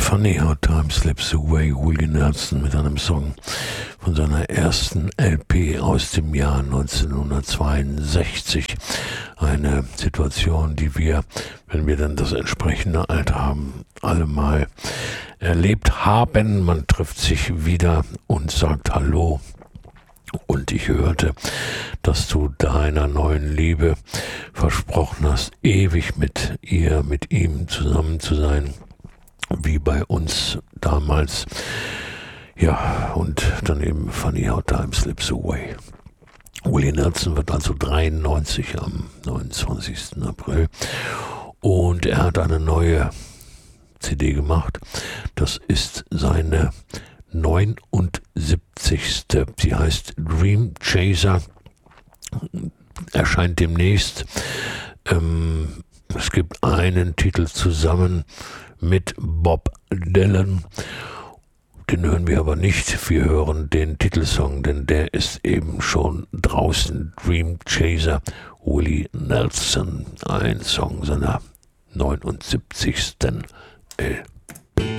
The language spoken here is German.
Funny How Time Slips Away, Willie Nelson mit einem Song von seiner ersten LP aus dem Jahr 1962. Eine Situation, die wir, wenn wir dann das entsprechende Alter haben, alle mal erlebt haben. Man trifft sich wieder und sagt Hallo. Und ich hörte, dass du deiner neuen Liebe versprochen hast, ewig mit ihm zusammen zu sein, wie bei uns damals. Ja, und dann eben Funny How Time Slips Away. Willie Nelson wird also 93 am 29. April und er hat eine neue CD gemacht. Das ist seine 79. Sie heißt Dream Chaser, erscheint demnächst. Es gibt einen Titel zusammen mit Bob Dylan. Den hören wir aber nicht. Wir hören den Titelsong, denn der ist eben schon draußen. Dream Chaser, Willie Nelson, ein Song seiner 79. LP.